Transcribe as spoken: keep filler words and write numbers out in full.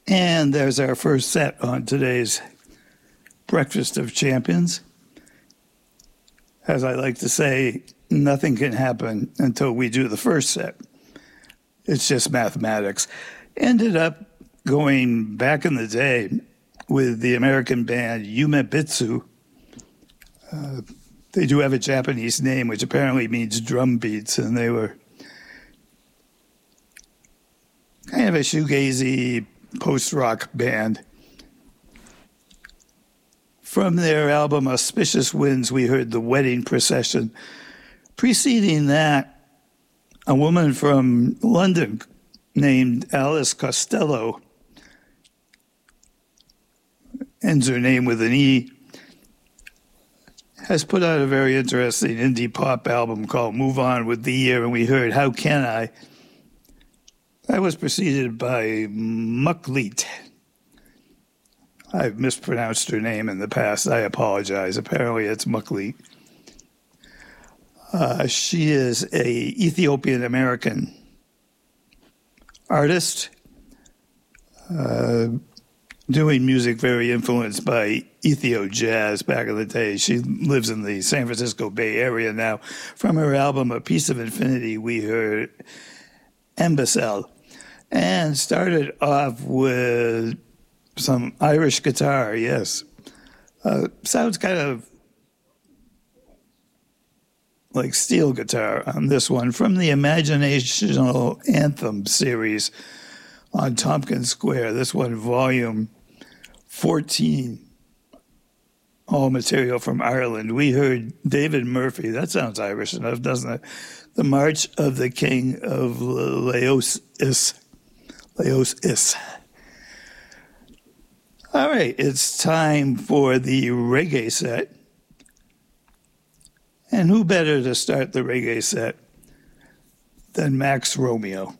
And there's our first set on today's Breakfast of Champions. As I like to say, nothing can happen until we do the first set. It's just mathematics. Ended up going back in the day with the American band Yumebitsu. Uh, they do have a Japanese name, which apparently means drum beats, and they were kind of a shoegazy post-rock band. From their album Auspicious Winds, we heard The Wedding Procession. Preceding that, a woman from London named Alice Costello, ends her name with an E, has put out a very interesting indie pop album called Move On With The Year, and we heard How Can I? That was preceded by Muckleet. I've mispronounced her name in the past. I apologize. Apparently it's Muckleet. Uh, she is a Ethiopian-American artist, uh, doing music very influenced by Ethio jazz back in the day. She lives in the San Francisco Bay Area now. From her album A Piece of Infinity, we heard Embasel, and started off with some Irish guitar, yes. Uh, sounds kind of like steel guitar on this one, from the Imaginational Anthem series on Tompkins Square. This one, volume fourteen, all material from Ireland. We heard David Murphy. That sounds Irish enough, doesn't it? The March of the King of Laos is. Laos is. All right, it's time for the reggae set. And who better to start the reggae set than Max Romeo?